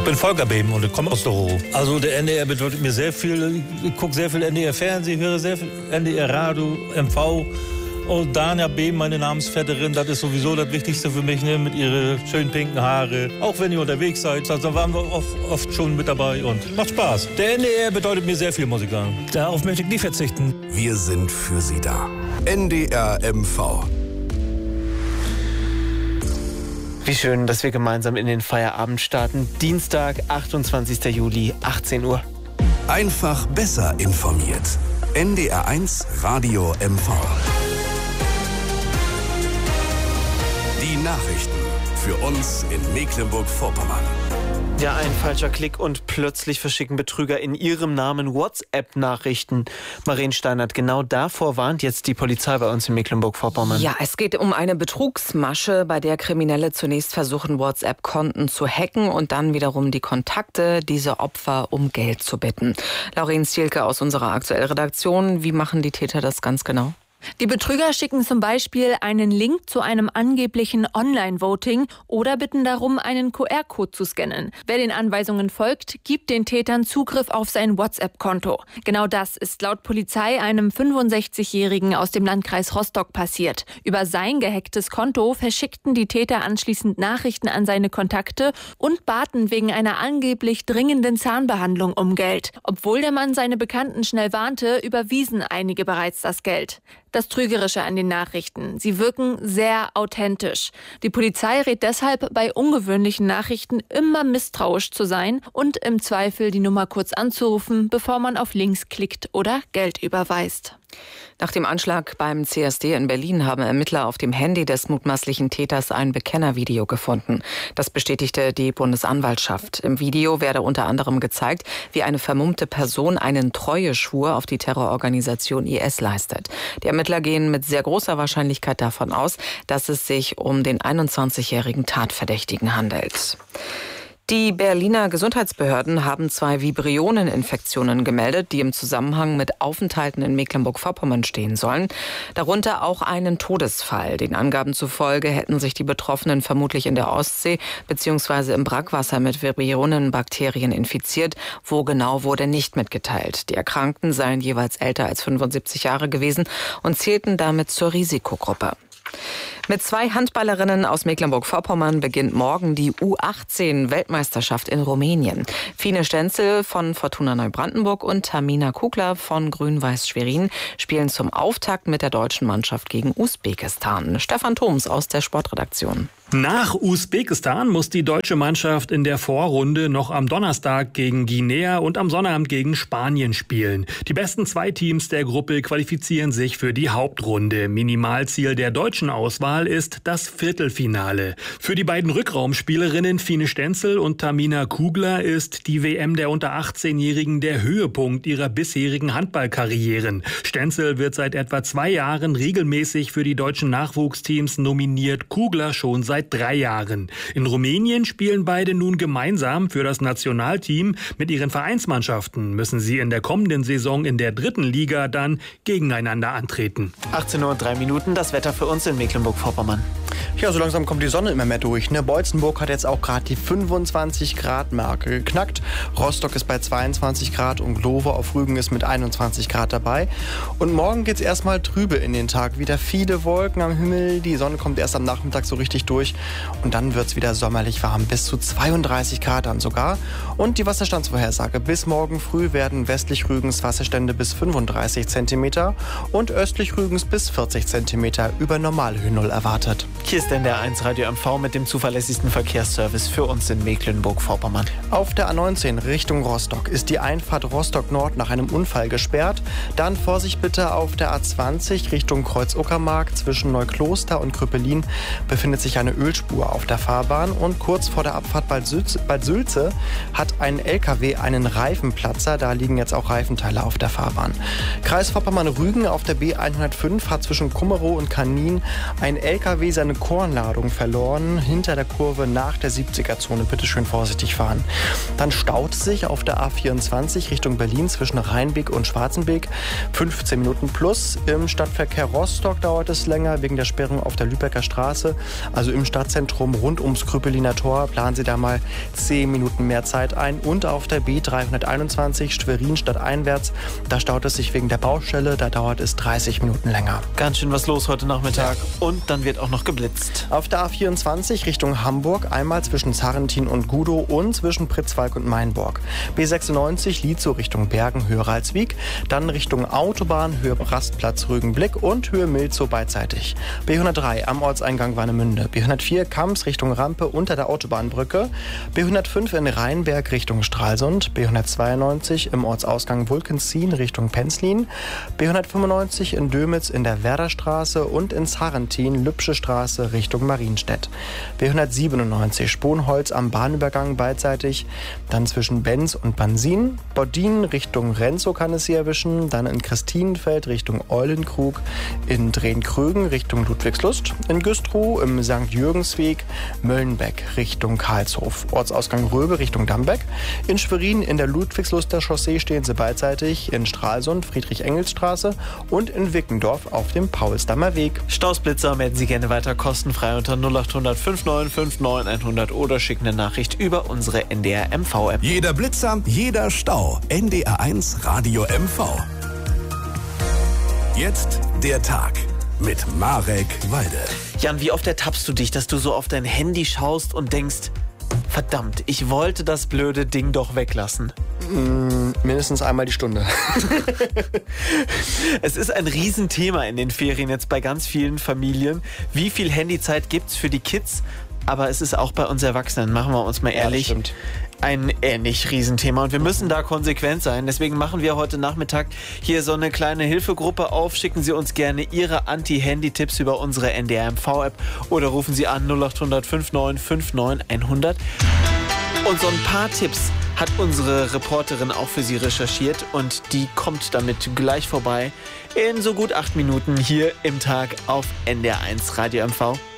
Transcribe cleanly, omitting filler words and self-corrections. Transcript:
bin Volker Beben und ich komme aus der Ruhr. Also der NDR bedeutet mir sehr viel. Ich gucke sehr viel NDR-Fernsehen, höre sehr viel NDR-Radio, MV. Und Dania Beben, meine Namensvetterin, das ist sowieso das Wichtigste für mich, ne? Mit ihren schönen pinken Haare. Auch wenn ihr unterwegs seid, da waren wir auch oft schon mit dabei und macht Spaß. Der NDR bedeutet mir sehr viel, muss ich sagen. Darauf möchte ich nie verzichten. Wir sind für Sie da. NDR MV. Wie schön, dass wir gemeinsam in den Feierabend starten. Dienstag, 28. Juli, 18 Uhr. Einfach besser informiert. NDR 1 Radio MV. Die Nachrichten für uns in Mecklenburg-Vorpommern. Ja, ein falscher Klick und plötzlich verschicken Betrüger in ihrem Namen WhatsApp-Nachrichten. Maren Steinert, genau davor warnt jetzt die Polizei bei uns in Mecklenburg-Vorpommern. Ja, es geht um eine Betrugsmasche, bei der Kriminelle zunächst versuchen, WhatsApp-Konten zu hacken und dann wiederum die Kontakte dieser Opfer um Geld zu bitten. Lauren Stielke aus unserer Aktuell-Redaktion, wie machen die Täter das ganz genau? Die Betrüger schicken zum Beispiel einen Link zu einem angeblichen Online-Voting oder bitten darum, einen QR-Code zu scannen. Wer den Anweisungen folgt, gibt den Tätern Zugriff auf sein WhatsApp-Konto. Genau das ist laut Polizei einem 65-Jährigen aus dem Landkreis Rostock passiert. Über sein gehacktes Konto verschickten die Täter anschließend Nachrichten an seine Kontakte und baten wegen einer angeblich dringenden Zahnbehandlung um Geld. Obwohl der Mann seine Bekannten schnell warnte, überwiesen einige bereits das Geld. Das Trügerische an den Nachrichten: Sie wirken sehr authentisch. Die Polizei rät deshalb, bei ungewöhnlichen Nachrichten immer misstrauisch zu sein und im Zweifel die Nummer kurz anzurufen, bevor man auf Links klickt oder Geld überweist. Nach dem Anschlag beim CSD in Berlin haben Ermittler auf dem Handy des mutmaßlichen Täters ein Bekennervideo gefunden. Das bestätigte die Bundesanwaltschaft. Im Video werde unter anderem gezeigt, wie eine vermummte Person einen Treueschwur auf die Terrororganisation IS leistet. Die Ermittler gehen mit sehr großer Wahrscheinlichkeit davon aus, dass es sich um den 21-jährigen Tatverdächtigen handelt. Die Berliner Gesundheitsbehörden haben 2 Vibrioneninfektionen gemeldet, die im Zusammenhang mit Aufenthalten in Mecklenburg-Vorpommern stehen sollen. Darunter auch einen Todesfall. Den Angaben zufolge hätten sich die Betroffenen vermutlich in der Ostsee bzw. im Brackwasser mit Vibrionenbakterien infiziert. Wo genau, wurde nicht mitgeteilt. Die Erkrankten seien jeweils älter als 75 Jahre gewesen und zählten damit zur Risikogruppe. Mit 2 Handballerinnen aus Mecklenburg-Vorpommern beginnt morgen die U18-Weltmeisterschaft in Rumänien. Fine Stenzel von Fortuna Neubrandenburg und Tamina Kugler von Grün-Weiß Schwerin spielen zum Auftakt mit der deutschen Mannschaft gegen Usbekistan. Stefan Thoms aus der Sportredaktion. Nach Usbekistan muss die deutsche Mannschaft in der Vorrunde noch am Donnerstag gegen Guinea und am Sonnabend gegen Spanien spielen. Die besten 2 Teams der Gruppe qualifizieren sich für die Hauptrunde. Minimalziel der deutschen Auswahl ist das Viertelfinale. Für die beiden Rückraumspielerinnen Fine Stenzel und Tamina Kugler ist die WM der unter 18-Jährigen der Höhepunkt ihrer bisherigen Handballkarrieren. Stenzel wird seit etwa 2 Jahren regelmäßig für die deutschen Nachwuchsteams nominiert, Kugler schon seit 3 Jahren. In Rumänien spielen beide nun gemeinsam für das Nationalteam. Mit ihren Vereinsmannschaften müssen sie in der kommenden Saison in der 3. Liga dann gegeneinander antreten. 18:03 Uhr, das Wetter für uns in Mecklenburg-Vorpommern. Ja, so langsam kommt die Sonne immer mehr durch. Ne? Beutzenburg hat jetzt auch gerade die 25-Grad-Marke geknackt. Rostock ist bei 22 Grad und Glover auf Rügen ist mit 21 Grad dabei. Und morgen geht's erstmal trübe in den Tag. Wieder viele Wolken am Himmel. Die Sonne kommt erst am Nachmittag so richtig durch. Und dann wird's wieder sommerlich warm. Bis zu 32 Grad dann sogar. Und die Wasserstandsvorhersage. Bis morgen früh werden westlich Rügens Wasserstände bis 35 cm und östlich Rügens bis 40 cm über Normalhöhe Null erwartet. Hier ist NDR 1 Radio MV mit dem zuverlässigsten Verkehrsservice für uns in Mecklenburg-Vorpommern. Auf der A19 Richtung Rostock ist die Einfahrt Rostock Nord nach einem Unfall gesperrt. Dann Vorsicht bitte auf der A20 Richtung Kreuz-Uckermark. Zwischen Neukloster und Krüppelin befindet sich eine Ölspur auf der Fahrbahn. Und kurz vor der Abfahrt Bad Sülze hat ein LKW einen Reifenplatzer. Da liegen jetzt auch Reifenteile auf der Fahrbahn. Kreis Vorpommern-Rügen auf der B105 hat zwischen Kummerow und Kanin ein LKW seine eine Kornladung verloren hinter der Kurve nach der 70er-Zone. Bitte schön vorsichtig fahren. Dann staut es sich auf der A24 Richtung Berlin zwischen Rheinbeek und Schwarzenbeek. 15 Minuten plus. Im Stadtverkehr Rostock dauert es länger wegen der Sperrung auf der Lübecker Straße. Also im Stadtzentrum rund ums Krüppeliner Tor planen Sie da mal 10 Minuten mehr Zeit ein. Und auf der B321 Schwerin stadteinwärts, da staut es sich wegen der Baustelle. Da dauert es 30 Minuten länger. Ganz schön was los heute Nachmittag. Und dann wird auch noch geblitzt. Auf der A24 Richtung Hamburg einmal zwischen Sarrentin und Gudow und zwischen Pritzwalk und Mainburg. B96 Lietzow Richtung Bergen, Höhe Ralswiek. Dann Richtung Autobahn, Höhe Rastplatz Rügenblick und Höhe Milzow beidseitig. B103 am Ortseingang Warnemünde. B104 Kamps Richtung Rampe unter der Autobahnbrücke. B105 in Rheinberg Richtung Stralsund. B192 im Ortsausgang Wulkenzien Richtung Penzlin. B195 in Dömitz in der Werderstraße und in Sarrentin Lübsche Straße Richtung Marienstedt. B197 Sponholz am Bahnübergang beidseitig. Dann zwischen Benz und Bansin. Bodin Richtung Renzow kann es Sie erwischen. Dann in Christinenfeld Richtung Eulenkrug. In Drehn-Krögen Richtung Ludwigslust. In Güstrow im St. Jürgensweg. Möllenbeck Richtung Karlshof. Ortsausgang Röbe Richtung Dambeck. In Schwerin in der Ludwigsluster Chaussee stehen Sie beidseitig. In Stralsund Friedrich-Engels-Straße und in Wickendorf auf dem Paulsdammer Weg. Stausblitzer melden Sie gerne weiter kostenfrei unter 0800 5959 100 oder schicken eine Nachricht über unsere NDR MV-App. Jeder Blitzer, jeder Stau. NDR1 Radio MV. Jetzt der Tag mit Marek Walde. Jan, wie oft ertappst du dich, dass du so auf dein Handy schaust und denkst, verdammt, ich wollte das blöde Ding doch weglassen? Mindestens einmal die Stunde. Es ist ein Riesenthema in den Ferien jetzt bei ganz vielen Familien. Wie viel Handyzeit gibt's für die Kids? Aber es ist auch bei uns Erwachsenen, machen wir uns mal ehrlich, Ja, stimmt. ein ähnlich Riesenthema. Und wir müssen da konsequent sein. Deswegen machen wir heute Nachmittag hier so eine kleine Hilfegruppe auf. Schicken Sie uns gerne Ihre Anti-Handy-Tipps über unsere NDR MV-App oder rufen Sie an 0800 5959 100. Und so ein paar Tipps hat unsere Reporterin auch für Sie recherchiert und die kommt damit gleich vorbei in so gut 8 Minuten hier im Tag auf NDR1 Radio MV.